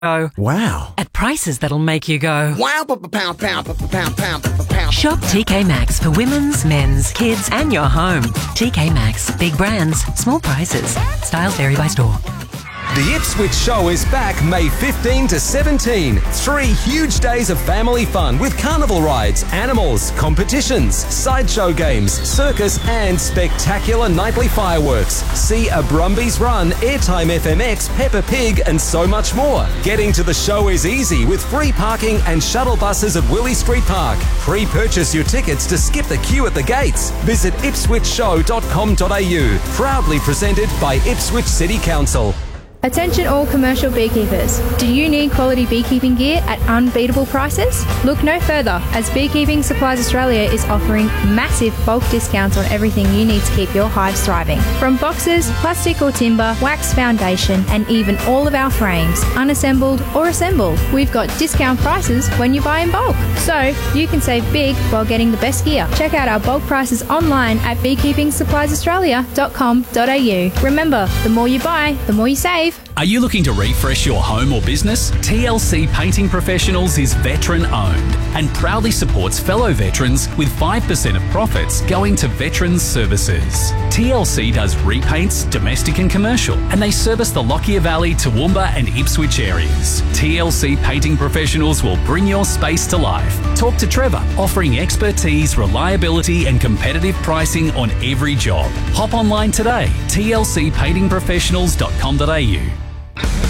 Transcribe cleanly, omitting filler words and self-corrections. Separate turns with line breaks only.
Wow.
At prices that'll make you go,
Wow, pound, pound.
shop TK Maxx for women's, men's, kids and your home. TK Maxx. Big brands, small prices. Styles vary by store.
The Ipswich Show is back May 15 to 17. 3 huge days of family fun with carnival rides, animals, competitions, sideshow games, circus and spectacular nightly fireworks. See a Brumbies Run, Airtime FMX, Peppa Pig and so much more. Getting to the show is easy with free parking and shuttle buses at Willie Street Park. Pre-purchase your tickets to skip the queue at the gates. Visit ipswichshow.com.au. Proudly presented by Ipswich City Council.
Attention all commercial beekeepers. Do you need quality beekeeping gear at unbeatable prices? Look no further, as Beekeeping Supplies Australia is offering massive bulk discounts on everything you need to keep your hives thriving. From boxes, plastic or timber, wax foundation, and even all of our frames, unassembled or assembled. We've got discount prices when you buy in bulk, so you can save big while getting the best gear. Check out our bulk prices online at beekeepingsuppliesaustralia.com.au. Remember, the more you buy, the more you save.
Are you looking to refresh your home or business? TLC Painting Professionals is veteran owned and proudly supports fellow veterans with 5% of profits going to Veterans Services. TLC does repaints, domestic and commercial, and they service the Lockyer Valley, Toowoomba and Ipswich areas. TLC Painting Professionals will bring your space to life. Talk to Trevor, offering expertise, reliability and competitive pricing on every job. Hop online today, tlcpaintingprofessionals.com.au.